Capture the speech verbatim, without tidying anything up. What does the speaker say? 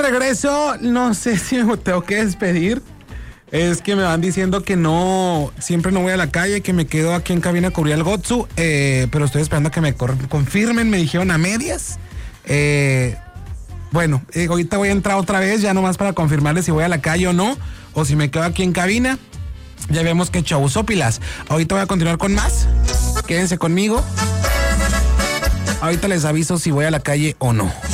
regreso. No sé si me tengo que despedir. Es que me van diciendo que no, siempre no voy a la calle, que me quedo aquí en cabina a cubrir al Gotsu, eh, pero estoy esperando a que me cor- confirmen, me dijeron a medias. Eh, bueno, eh, ahorita voy a entrar otra vez, ya nomás para confirmarles si voy a la calle o no, o si me quedo aquí en cabina. Ya vemos que show, Sopilas. Ahorita voy a continuar con más. Quédense conmigo. Ahorita les aviso si voy a la calle o no.